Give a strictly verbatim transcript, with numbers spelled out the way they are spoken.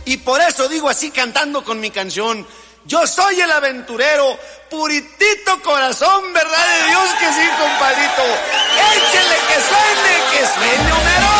y por eso digo así cantando con mi canción: yo soy el aventurero, puritito corazón, verdad de Dios que sí, compadrito. Échele que suene, que suene.